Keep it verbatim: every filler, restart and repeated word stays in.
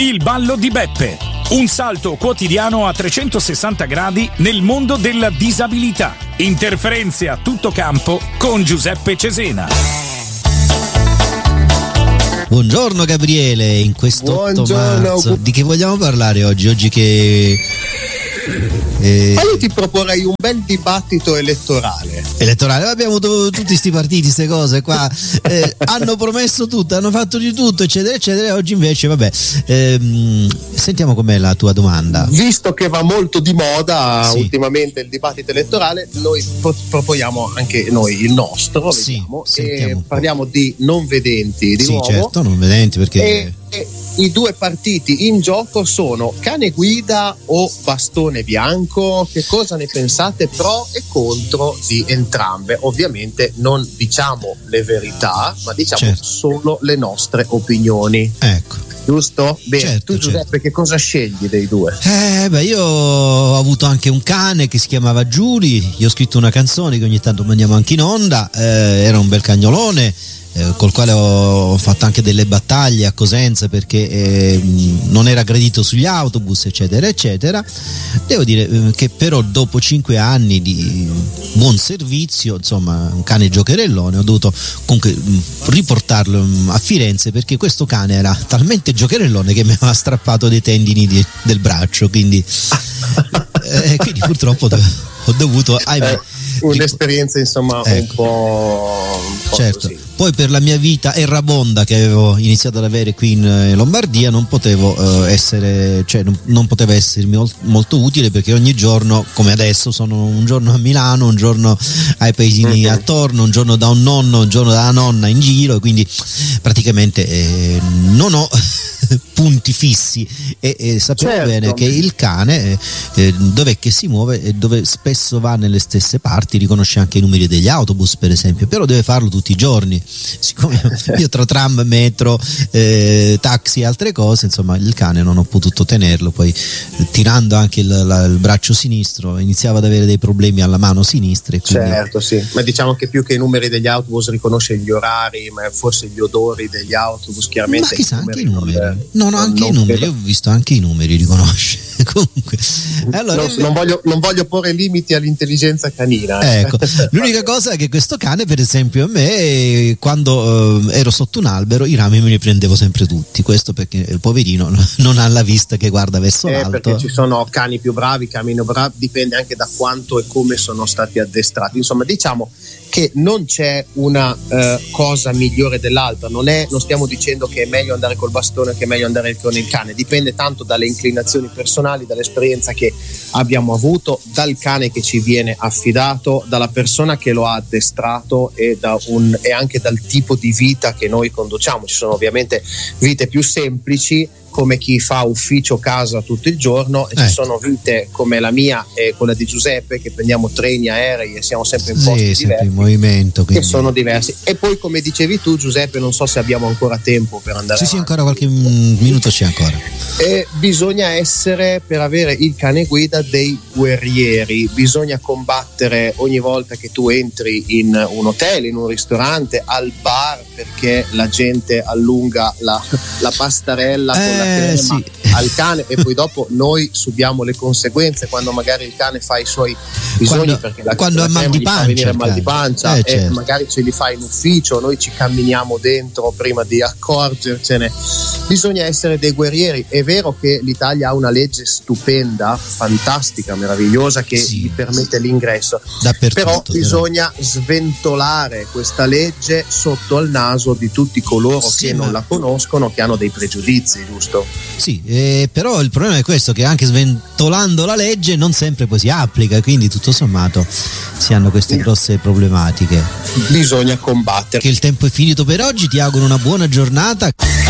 Il ballo di Beppe. Un salto quotidiano a trecentosessanta gradi nel mondo della disabilità. Interferenze a tutto campo con Giuseppe Cesena. Buongiorno Gabriele, in questo otto marzo. Di che vogliamo parlare oggi? Oggi che... Eh... Ma io ti proporrei un bel dibattito elettorale. Elettorale? Abbiamo t- tutti questi partiti, queste cose qua. Eh, hanno promesso tutto, hanno fatto di tutto, eccetera, eccetera. Oggi invece, vabbè. Ehm, sentiamo com'è la tua domanda. Visto che va molto di moda sì. ultimamente il dibattito elettorale, noi pro- proponiamo anche noi il nostro. Sì, vediamo, e parliamo di non vedenti di sì, nuovo. Certo, non vedenti perché. E, e i due partiti in gioco sono cane guida o bastone bianco. Che cosa ne pensate pro e contro di entrambe? Ovviamente non diciamo le verità, ma diciamo certo. solo le nostre opinioni. Ecco. Giusto? Bene, certo, tu Giuseppe certo. che cosa scegli dei due? Eh beh, io ho avuto anche un cane che si chiamava Giuli, gli ho scritto una canzone che ogni tanto mandiamo anche in onda, eh, era un bel cagnolone. Eh, col quale ho fatto anche delle battaglie a Cosenza perché eh, non era gradito sugli autobus eccetera eccetera. Devo dire eh, che però dopo cinque anni di buon servizio, insomma un cane giocherellone, ho dovuto comunque mh, riportarlo mh, a Firenze perché questo cane era talmente giocherellone che mi aveva strappato dei tendini di, del braccio, quindi, eh, quindi purtroppo ho dovuto ahimè, un'esperienza insomma ecco. un po', un po' certo così. Poi per la mia vita errabonda che avevo iniziato ad avere qui in Lombardia non potevo uh, essere cioè non, non poteva essermi mol- molto utile perché ogni giorno come adesso sono un giorno a Milano, un giorno ai paesini mm-hmm. attorno, un giorno da un nonno, un giorno dalla nonna in giro, quindi praticamente eh, non ho punti fissi e, e sapevo certo. bene che il cane eh, dov'è che si muove e dove spesso va nelle stesse parti, riconosce anche i numeri degli autobus per esempio, però deve farlo tutti i giorni. Siccome io tra tram, metro, eh, taxi e altre cose, insomma il cane non ho potuto tenerlo, poi eh, tirando anche il, la, il braccio sinistro iniziava ad avere dei problemi alla mano sinistra e quindi... certo sì, ma diciamo che più che i numeri degli autobus riconosce gli orari, ma forse gli odori degli autobus, chiaramente ma chissà anche i numeri non, no no anche i numeri, io ho visto anche i numeri, riconosce. Comunque allora, non, non, voglio, non voglio porre limiti all'intelligenza canina eh. ecco, l'unica cosa è che questo cane per esempio a me quando eh, ero sotto un albero i rami me li prendevo sempre tutti, questo perché il poverino non ha la vista che guarda verso eh, l'alto, perché ci sono cani più bravi, cani meno bravi, dipende anche da quanto e come sono stati addestrati, insomma diciamo che non c'è una uh, cosa migliore dell'altra, non è, non stiamo dicendo che è meglio andare col bastone che è meglio andare con il cane, dipende tanto dalle inclinazioni personali, dall'esperienza che abbiamo avuto, dal cane che ci viene affidato, dalla persona che lo ha addestrato e, da un, e anche dal tipo di vita che noi conduciamo. Ci sono ovviamente vite più semplici come chi fa ufficio casa tutto il giorno e eh. ci sono vite come la mia e quella di Giuseppe che prendiamo treni, aerei e siamo sempre in sì, posti sempre diversi in movimento, che sono diversi. E poi come dicevi tu Giuseppe, non so se abbiamo ancora tempo per andare sì avanti. sì ancora qualche minuto c'è ancora e bisogna essere, per avere il cane guida, dei guerrieri, bisogna combattere ogni volta che tu entri in un hotel, in un ristorante, al bar, perché la gente allunga la, la pastarella con eh, la crema sì. al cane e poi dopo noi subiamo le conseguenze quando magari il cane fa i suoi bisogni, quando, perché la, quando la ha mal di pancia, fa venire mal di pancia eh, e certo. magari ce li fa in ufficio, noi ci camminiamo dentro prima di accorgercene. Bisogna essere dei guerrieri. È vero che l'Italia ha una legge stupenda, fantastica, meravigliosa che sì. gli permette l'ingresso, però bisogna però. sventolare questa legge sotto al naso di tutti coloro sì, che ma... non la conoscono, che hanno dei pregiudizi, giusto? Sì, eh, però il problema è questo, che anche sventolando la legge non sempre poi si applica, quindi tutto sommato si hanno queste grosse problematiche. Bisogna combattere. Che il tempo è finito per oggi, ti auguro una buona giornata.